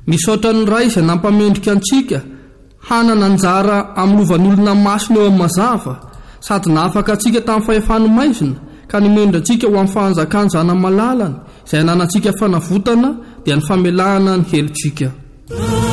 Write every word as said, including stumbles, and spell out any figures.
misaotra ny ray izay nampamendrika antsika hanana anjara amlovan'olona masina eo amin'ny mazava sady nafaka antsika tamin'ny fahefany maizina ka nimendra antsika ho amin'ny fahanjakany zana malalany izay nanantsika fanavotana dia ny famelahana ny helitsika